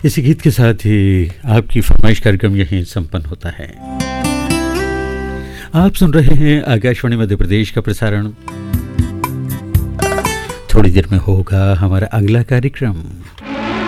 इसी गीत के साथ ही आपकी फरमाइश कार्यक्रम यहीं संपन्न होता है। आप सुन रहे हैं आकाशवाणी मध्य प्रदेश का प्रसारण। थोड़ी देर में होगा हमारा अगला कार्यक्रम।